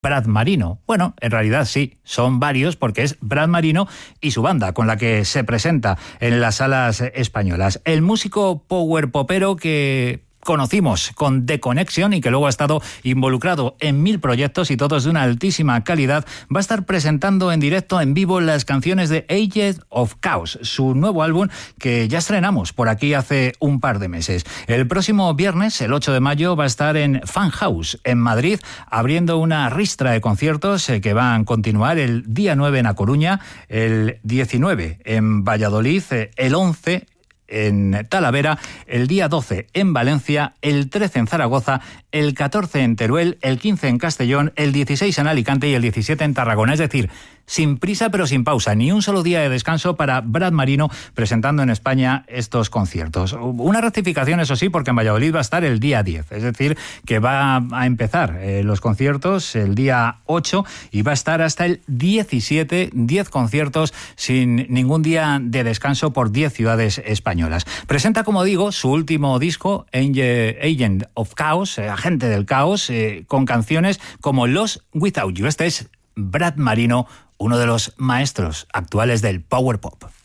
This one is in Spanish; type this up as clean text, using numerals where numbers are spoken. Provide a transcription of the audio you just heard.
Brad Marino. Bueno, en realidad sí, son varios porque es Brad Marino y su banda con la que se presenta en las salas españolas. El músico power popero que conocimos con The Connection y que luego ha estado involucrado en 1000 proyectos y todos de una altísima calidad, va a estar presentando en directo, en vivo, las canciones de Age of Chaos, su nuevo álbum que ya estrenamos por aquí hace un par de meses. El próximo viernes, el 8 de mayo, va a estar en Fan House, en Madrid, abriendo una ristra de conciertos que van a continuar el día 9 en A Coruña, el 19 en Valladolid, el 11 en Talavera, el día 12 en Valencia, el 13 en Zaragoza, el 14 en Teruel, el 15 en Castellón, el 16 en Alicante y el 17 en Tarragona. Es decir, sin prisa pero sin pausa, ni un solo día de descanso para Brad Marino presentando en España estos conciertos. Una rectificación, eso sí, porque en Valladolid va a estar el día 10, es decir, que va a empezar los conciertos el día 8 y va a estar hasta el 17, 10 conciertos sin ningún día de descanso por 10 ciudades españolas. Presenta, como digo, su último disco, Agent of Chaos, Agente del Caos, con canciones como Lost Without You. Este es Brad Marino, uno de los maestros actuales del power pop.